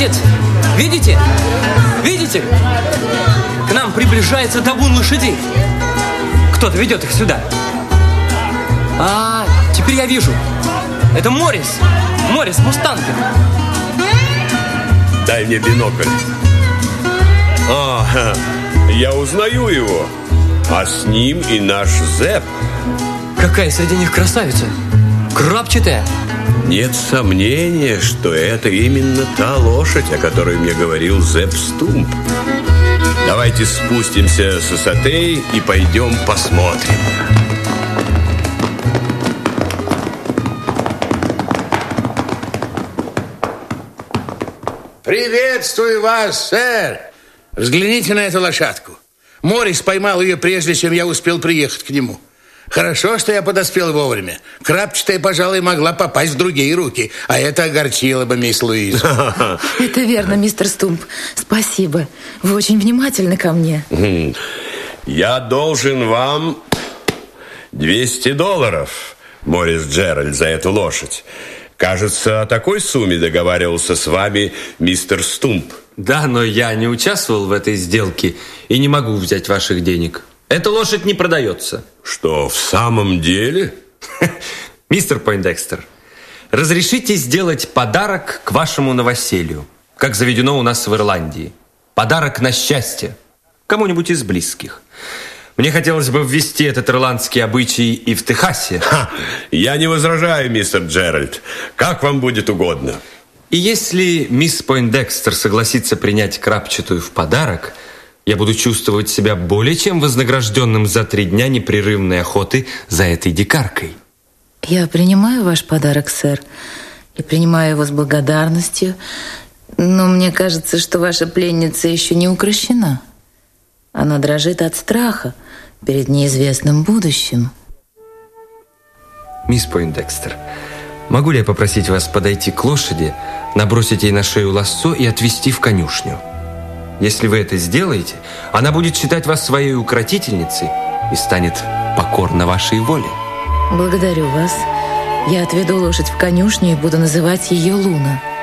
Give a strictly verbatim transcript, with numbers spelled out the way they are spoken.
Отец, видите? Видите? К нам приближается табун лошадей. Кто-то ведет их сюда. А, теперь я вижу. Это Моррис. Моррис Мустангер. Дай мне бинокль. А, я узнаю его. А с ним и наш Зепп. Какая среди них красавица. Крапчатая. Нет сомнения, что это именно та лошадь, о которой мне говорил Зепп Стумп. Давайте спустимся с высоты и пойдем посмотрим. Приветствую вас, сэр. Взгляните на эту лошадку. Моррис поймал ее, прежде чем я успел приехать к нему. Хорошо, что я подоспел вовремя. Крапчатая, пожалуй, могла попасть в другие руки, а это огорчило бы мисс Луизу. Это верно, мистер Стумп. Спасибо. Вы очень внимательны ко мне. Я должен вам двести долларов, Моррис Джеральд, за эту лошадь. Кажется, о такой сумме договаривался с вами мистер Стумп. Да, но я не участвовал в этой сделке и не могу взять ваших денег. Эта лошадь не продается. Что, в самом деле? Мистер Пойндекстер, разрешите сделать подарок к вашему новоселью, как заведено у нас в Ирландии. Подарок на счастье кому-нибудь из близких. Мне хотелось бы ввести этот ирландский обычай и в Техасе. Ха, я не возражаю, мистер Джеральд. Как вам будет угодно. И если мисс Пойндекстер согласится принять крапчатую в подарок, я буду чувствовать себя более чем вознагражденным за три дня непрерывной охоты за этой дикаркой. Я принимаю ваш подарок, сэр, и принимаю его с благодарностью, но мне кажется, что ваша пленница еще не укрощена. Она дрожит от страха перед неизвестным будущим. Мисс Пойндекстер, могу ли я попросить вас подойти к лошади, набросить ей на шею лассо и отвезти в конюшню? Если вы это сделаете, она будет считать вас своей укротительницей и станет покорна вашей воле. Благодарю вас. Я отведу лошадь в конюшню и буду называть ее Луна.